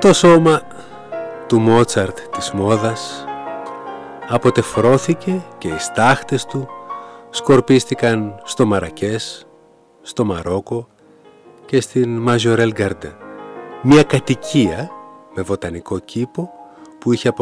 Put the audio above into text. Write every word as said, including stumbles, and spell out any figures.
Στο σώμα του Μότσαρτ της μόδας αποτεφρώθηκε και οι στάχτες του σκορπίστηκαν στο Μαρακές, στο Μαρόκο και στην Μαζιορέλ Γκαρντέ, μια κατοικία με βοτανικό κήπο που είχε